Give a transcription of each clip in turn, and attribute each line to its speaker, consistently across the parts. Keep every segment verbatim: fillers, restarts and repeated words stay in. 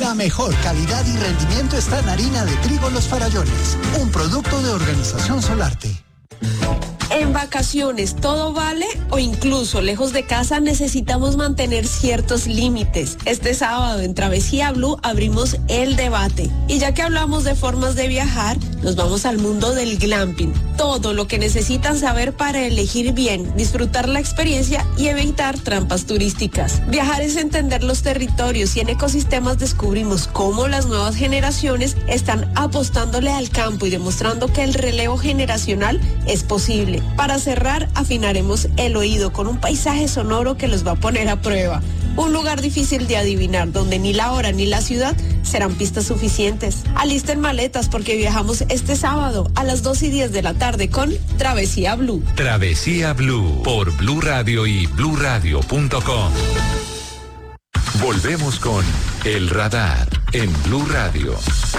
Speaker 1: La mejor calidad y rendimiento está en harina de trigo Los Farallones, un producto de Organización Solarte.
Speaker 2: En vacaciones todo vale o incluso lejos de casa necesitamos mantener ciertos límites. Este sábado en Travesía Blue abrimos el debate. Y ya que hablamos de formas de viajar, nos vamos al mundo del glamping. Todo lo que necesitan saber para elegir bien, disfrutar la experiencia y evitar trampas turísticas. Viajar es entender los territorios y en ecosistemas descubrimos cómo las nuevas generaciones están apostándole al campo y demostrando que el relevo generacional es posible. Para cerrar, afinaremos el oído con un paisaje sonoro que los va a poner a prueba. Un lugar difícil de adivinar, donde ni la hora ni la ciudad serán pistas suficientes. Alisten maletas porque viajamos este sábado a las dos y diez de la tarde con Travesía Blue.
Speaker 3: Travesía Blue por Blue Radio y blue radio punto com. Volvemos con El Radar en Blue Radio.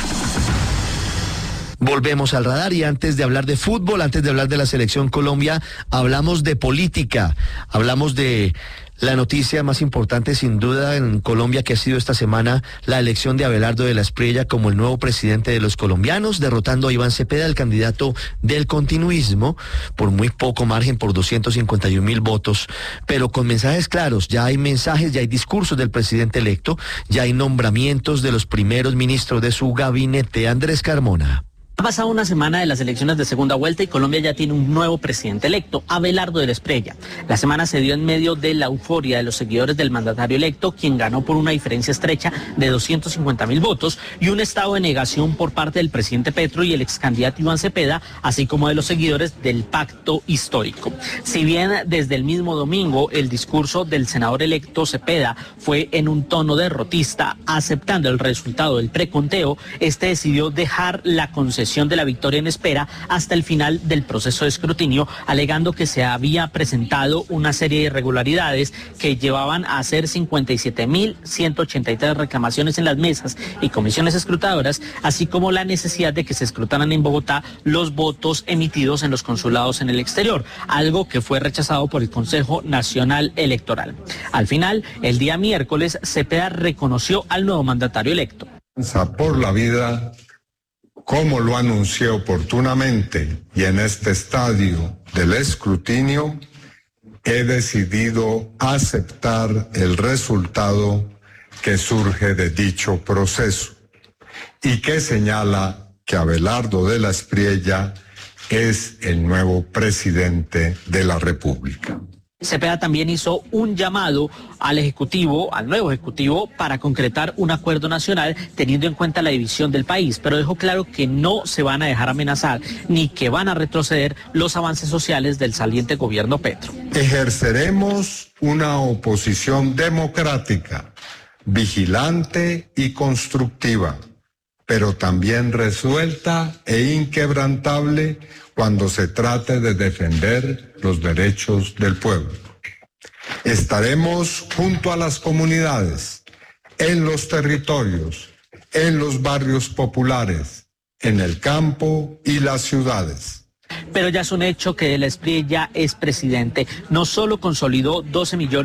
Speaker 4: Volvemos al radar y antes de hablar de fútbol, antes de hablar de la selección Colombia, hablamos de política, hablamos de la noticia más importante sin duda en Colombia que ha sido esta semana la elección de Abelardo de la Espriella como el nuevo presidente de los colombianos, derrotando a Iván Cepeda, el candidato del continuismo, por muy poco margen, por doscientos cincuenta y un mil votos, pero con mensajes claros. Ya hay mensajes, ya hay discursos del presidente electo, ya hay nombramientos de los primeros ministros de su gabinete. Andrés Carmona.
Speaker 5: Ha pasado una semana de las elecciones de segunda vuelta y Colombia ya tiene un nuevo presidente electo, Abelardo de la Espriella. La semana se dio en medio de la euforia de los seguidores del mandatario electo, quien ganó por una diferencia estrecha de doscientos cincuenta mil votos y un estado de negación por parte del presidente Petro y el ex candidato Iván Cepeda, así como de los seguidores del pacto histórico. Si bien desde el mismo domingo el discurso del senador electo Cepeda fue en un tono derrotista, aceptando el resultado del preconteo, este decidió dejar la concesión de la victoria en espera hasta el final del proceso de escrutinio, alegando que se había presentado una serie de irregularidades que llevaban a hacer cincuenta y siete mil ciento ochenta y tres reclamaciones en las mesas y comisiones escrutadoras, así como la necesidad de que se escrutaran en Bogotá los votos emitidos en los consulados en el exterior, algo que fue rechazado por el Consejo Nacional Electoral. Al final, el día miércoles, Cepeda reconoció al nuevo mandatario electo.
Speaker 6: Por la vida, como lo anuncié oportunamente y en este estadio del escrutinio, he decidido aceptar el resultado que surge de dicho proceso y que señala que Abelardo de la Espriella es el nuevo presidente de la República.
Speaker 5: Cepeda también hizo un llamado al Ejecutivo, al nuevo Ejecutivo, para concretar un acuerdo nacional teniendo en cuenta la división del país, pero dejó claro que no se van a dejar amenazar ni que van a retroceder los avances sociales del saliente gobierno Petro.
Speaker 6: Ejerceremos una oposición democrática, vigilante y constructiva, pero también resuelta e inquebrantable cuando se trate de defender los derechos del pueblo. Estaremos junto a las comunidades, en los territorios, en los barrios populares, en el campo y las ciudades.
Speaker 5: Pero ya es un hecho que de la Espriella es presidente. No solo consolidó doce millones